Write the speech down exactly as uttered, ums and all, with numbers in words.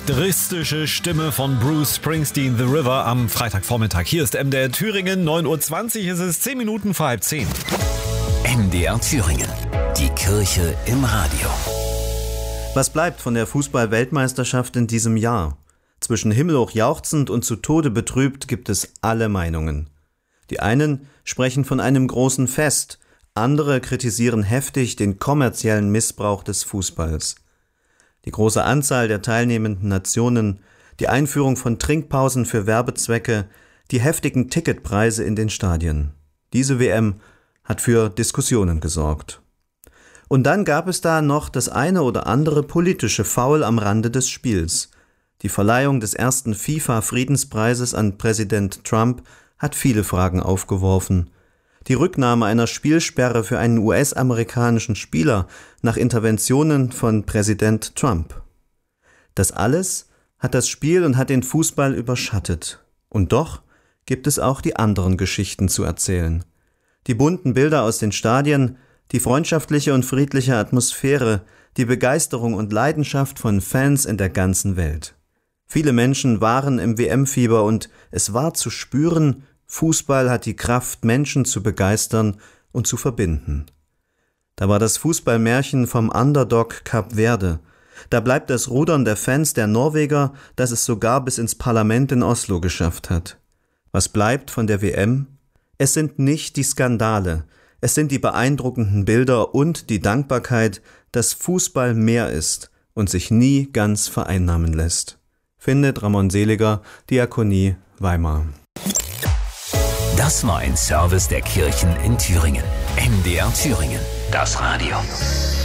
charakteristische Stimme von Bruce Springsteen, The River, am Freitagvormittag. Hier ist M D R Thüringen, neun Uhr zwanzig, es ist zehn Minuten vor halb zehn. M D R Thüringen, die Kirche im Radio. Was bleibt von der Fußball-Weltmeisterschaft in diesem Jahr? Zwischen himmelhoch jauchzend und zu Tode betrübt gibt es alle Meinungen. Die einen sprechen von einem großen Fest, andere kritisieren heftig den kommerziellen Missbrauch des Fußballs. Die große Anzahl der teilnehmenden Nationen, die Einführung von Trinkpausen für Werbezwecke, die heftigen Ticketpreise in den Stadien. Diese W M hat für Diskussionen gesorgt. Und dann gab es da noch das eine oder andere politische Foul am Rande des Spiels. Die Verleihung des ersten FIFA-Friedenspreises an Präsident Trump hat viele Fragen aufgeworfen. Die Rücknahme einer Spielsperre für einen U S-amerikanischen Spieler nach Interventionen von Präsident Trump. Das alles hat das Spiel und hat den Fußball überschattet. Und doch gibt es auch die anderen Geschichten zu erzählen. Die bunten Bilder aus den Stadien, die freundschaftliche und friedliche Atmosphäre, die Begeisterung und Leidenschaft von Fans in der ganzen Welt. Viele Menschen waren im W M-Fieber und es war zu spüren, Fußball hat die Kraft, Menschen zu begeistern und zu verbinden. Da war das Fußballmärchen vom Underdog Kap Verde. Da bleibt das Rudern der Fans der Norweger, das es sogar bis ins Parlament in Oslo geschafft hat. Was bleibt von der W M? Es sind nicht die Skandale, es sind die beeindruckenden Bilder und die Dankbarkeit, dass Fußball mehr ist und sich nie ganz vereinnahmen lässt. Findet Ramon Seliger, Diakonie Weimar. Das war ein Service der Kirchen in Thüringen. M D R Thüringen, das Radio.